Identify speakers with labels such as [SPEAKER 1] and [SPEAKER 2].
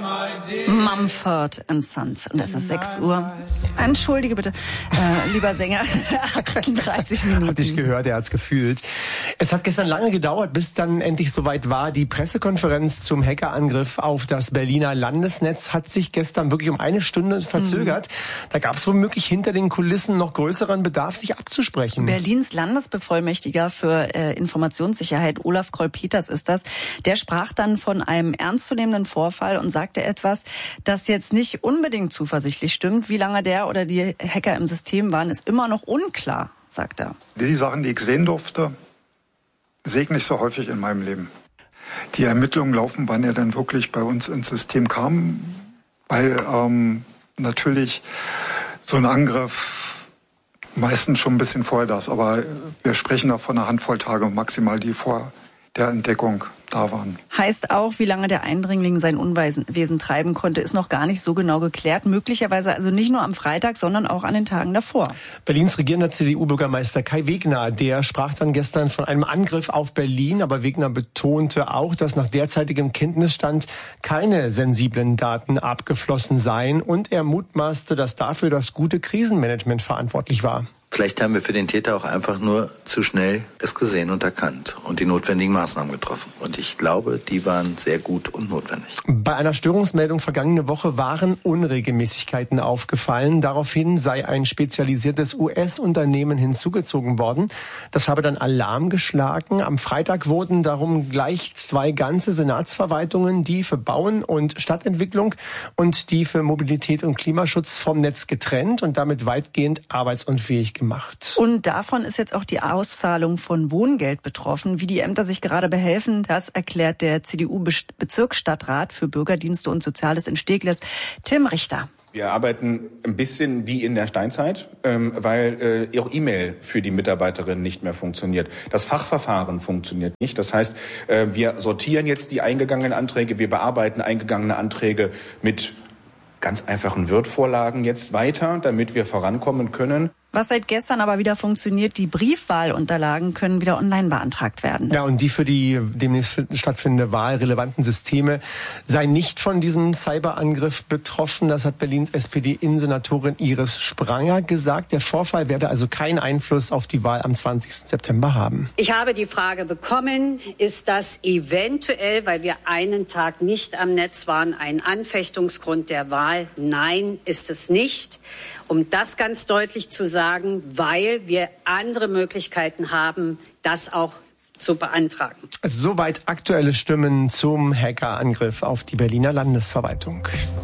[SPEAKER 1] Mumford & Sons. Und es ist 6 Uhr. Entschuldige bitte, lieber Sänger. 38 Minuten.
[SPEAKER 2] Hab ich gehört, er hat's gefühlt. Es hat gestern lange gedauert, bis dann endlich soweit war. Die Pressekonferenz zum Hackerangriff auf das Berliner Landesnetz hat sich gestern wirklich um 1 Stunde verzögert. Da gab es womöglich hinter den Kulissen noch größeren Bedarf, sich abzusprechen.
[SPEAKER 1] Berlins Landesbevollmächtiger für Informationssicherheit, Olaf Kroll-Peters ist das, der sprach dann von einem ernstzunehmenden Vorfall und sagte etwas, das jetzt nicht unbedingt zuversichtlich stimmt. Wie lange der oder die Hacker im System waren, ist immer noch unklar, sagt er.
[SPEAKER 3] Die Sachen, die ich sehen durfte, sehe ich nicht so häufig in meinem Leben. Die Ermittlungen laufen, wann er dann wirklich bei uns ins System kam, weil natürlich so ein Angriff meistens schon ein bisschen vorher da ist. Aber wir sprechen da von einer Handvoll Tage maximal, die vor der Entdeckung da waren.
[SPEAKER 1] Heißt auch, wie lange der Eindringling sein Unwesen treiben konnte, ist noch gar nicht so genau geklärt. Möglicherweise also nicht nur am Freitag, sondern auch an den Tagen davor.
[SPEAKER 2] Berlins regierender CDU-Bürgermeister Kai Wegner, der sprach dann gestern von einem Angriff auf Berlin. Aber Wegner betonte auch, dass nach derzeitigem Kenntnisstand keine sensiblen Daten abgeflossen seien. Und er mutmaßte, dass dafür das gute Krisenmanagement verantwortlich war.
[SPEAKER 4] Vielleicht haben wir für den Täter auch einfach nur zu schnell es gesehen und erkannt und die notwendigen Maßnahmen getroffen. Und ich glaube, die waren sehr gut und notwendig.
[SPEAKER 2] Bei einer Störungsmeldung vergangene Woche waren Unregelmäßigkeiten aufgefallen. Daraufhin sei ein spezialisiertes US-Unternehmen hinzugezogen worden. Das habe dann Alarm geschlagen. Am Freitag wurden darum gleich 2 ganze Senatsverwaltungen, die für Bauen und Stadtentwicklung und die für Mobilität und Klimaschutz vom Netz getrennt und damit weitgehend arbeitsunfähig gemacht.
[SPEAKER 1] Und davon ist jetzt auch die Auszahlung von Wohngeld betroffen. Wie die Ämter sich gerade behelfen, das erklärt der CDU-Bezirksstadtrat für Bürgerdienste und Soziales in Steglitz, Tim Richter.
[SPEAKER 5] Wir arbeiten ein bisschen wie in der Steinzeit, weil auch E-Mail für die Mitarbeiterin nicht mehr funktioniert. Das Fachverfahren funktioniert nicht. Das heißt, wir sortieren jetzt die eingegangenen Anträge, wir bearbeiten eingegangene Anträge mit ganz einfachen Word-Vorlagen jetzt weiter, damit wir vorankommen können.
[SPEAKER 1] Was seit gestern aber wieder funktioniert, die Briefwahlunterlagen können wieder online beantragt werden.
[SPEAKER 2] Ja, und die für die demnächst stattfindende Wahl relevanten Systeme seien nicht von diesem Cyberangriff betroffen. Das hat Berlins SPD-Innensenatorin Iris Spranger gesagt. Der Vorfall werde also keinen Einfluss auf die Wahl am 20. September haben.
[SPEAKER 6] Ich habe die Frage bekommen, ist das eventuell, weil wir einen Tag nicht am Netz waren, ein Anfechtungsgrund der Wahl? Nein, ist es nicht. Um das ganz deutlich zu sagen, weil wir andere Möglichkeiten haben, das auch zu beantragen.
[SPEAKER 2] Also soweit aktuelle Stimmen zum Hackerangriff auf die Berliner Landesverwaltung.